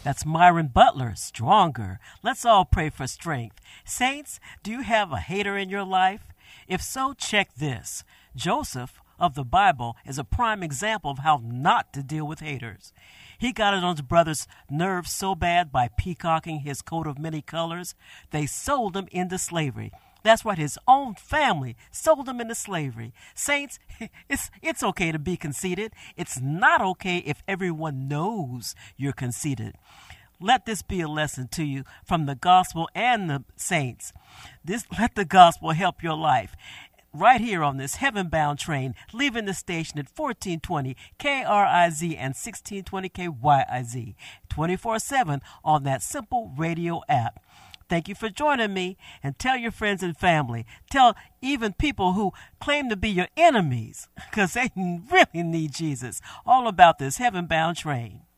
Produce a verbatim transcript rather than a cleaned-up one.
That's Myron Butler, Stronger. Let's all pray for strength. Saints, do you have a hater in your life? If so, check this. Joseph of the Bible is a prime example of how not to deal with haters. He got it on his brother's nerves so bad by peacocking his coat of many colors, they sold him into slavery. That's right, his own family sold him into slavery. Saints, it's, it's okay to be conceited. It's not okay if everyone knows you're conceited. Let this be a lesson to you from the gospel and the saints. This, let the gospel help your life. Right here on this heaven-bound train, leaving the station at fourteen twenty K R I Z and sixteen twenty K Y I Z, twenty-four seven on that simple radio app. Thank you for joining me, and tell your friends and family. Tell even people who claim to be your enemies, because they really need Jesus. All about this heaven-bound train.